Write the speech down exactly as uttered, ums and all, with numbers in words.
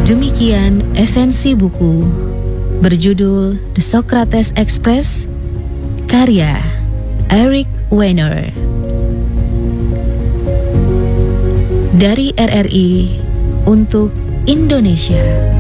Demikian esensi buku berjudul The Socrates Express, karya Eric Weiner. Dari R R I untuk Indonesia.